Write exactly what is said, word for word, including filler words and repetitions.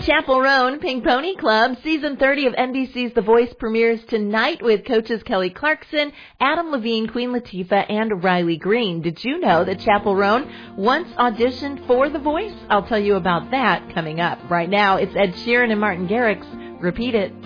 Chapel Roan Pink Pony Club, Season thirty of N B C's The Voice premieres tonight with coaches Kelly Clarkson, Adam Levine, Queen Latifah, and Riley Green. Did you know that Chapel Roan once auditioned for The Voice? I'll tell you about that coming up. Right now, it's Ed Sheeran and Martin Garrix. Repeat It.